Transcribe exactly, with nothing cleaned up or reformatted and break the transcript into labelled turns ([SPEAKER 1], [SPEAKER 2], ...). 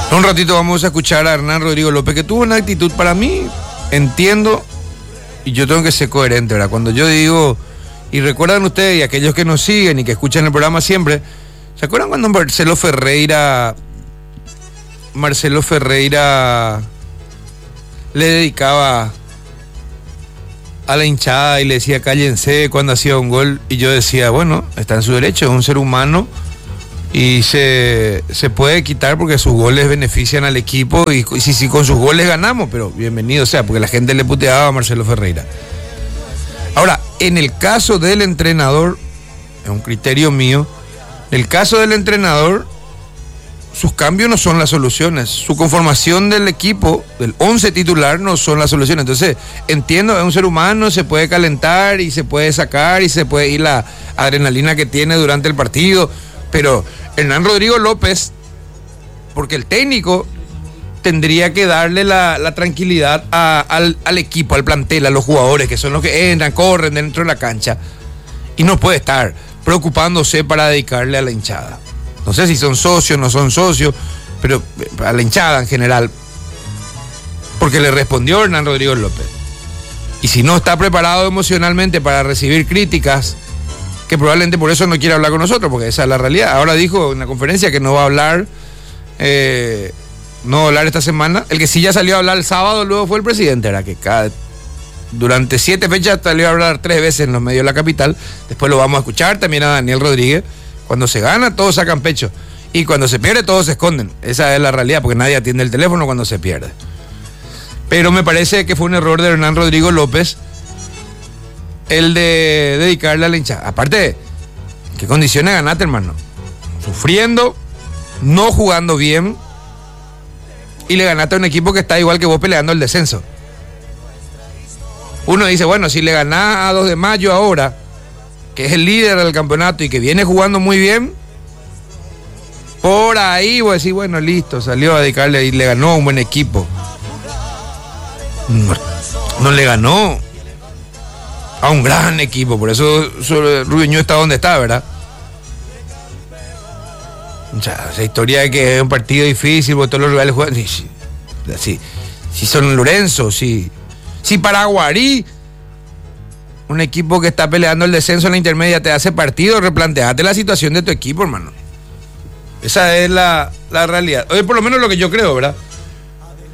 [SPEAKER 1] Un ratito vamos a escuchar a Hernán Rodrigo López, que tuvo una actitud, para mí, entiendo, y yo tengo que ser coherente, ¿verdad? Cuando yo digo, y recuerdan ustedes, y aquellos que nos siguen y que escuchan el programa siempre, ¿se acuerdan cuando Marcelo Ferreira, Marcelo Ferreira le dedicaba a la hinchada y le decía cállense cuando hacía un gol? Y yo decía, bueno, está en su derecho, es un ser humano y se, se puede quitar porque sus goles benefician al equipo y, y si, si con sus goles ganamos, pero bienvenido sea, porque la gente le puteaba a Marcelo Ferreira. Ahora, en el caso del entrenador, es un criterio mío, en el caso del entrenador, sus cambios no son las soluciones, su conformación del equipo, del once titular, no son las soluciones. Entonces, entiendo, es un ser humano, se puede calentar y se puede sacar y se puede ir la adrenalina que tiene durante el partido, pero Hernán Rodrigo López, porque el técnico tendría que darle la, la tranquilidad a, al, al equipo, al plantel, a los jugadores, que son los que entran, corren dentro de la cancha, y no puede estar preocupándose para dedicarle a la hinchada. No sé si son socios, no son socios, pero a la hinchada en general, porque le respondió Hernán Rodrigo López. Y si no está preparado emocionalmente para recibir críticas, que probablemente por eso no quiere hablar con nosotros, porque esa es la realidad. Ahora dijo en la conferencia que no va a hablar, eh, no va a hablar esta semana. El que sí ya salió a hablar el sábado luego fue el presidente, era que cada, durante siete fechas salió a hablar tres veces en los medios de la capital. Después lo vamos a escuchar también a Daniel Rodríguez. Cuando se gana, todos sacan pecho. Y cuando se pierde, todos se esconden. Esa es la realidad, porque nadie atiende el teléfono cuando se pierde. Pero me parece que fue un error de Hernán Rodrigo López el de dedicarle a la hinchada. Aparte, ¿qué condiciones ganaste, hermano? Sufriendo, no jugando bien, y le ganaste a un equipo que está igual que vos peleando el descenso. Uno dice, bueno, si le ganás a dos de mayo ahora, que es el líder del campeonato y que viene jugando muy bien, por ahí voy a decir, bueno, listo, salió a dedicarle y le ganó a un buen equipo. No, no le ganó a un gran equipo, por eso Rubio Ñu está donde está, ¿verdad? O sea, esa historia de que es un partido difícil, porque todos los rivales juegan, sí, sí, sí, sí son Lorenzo, sí, sí Paraguarí, un equipo que está peleando el descenso en la intermedia, te hace partido, replanteate la situación de tu equipo, hermano. Esa es la, la realidad. Oye, por lo menos lo que yo creo, ¿verdad?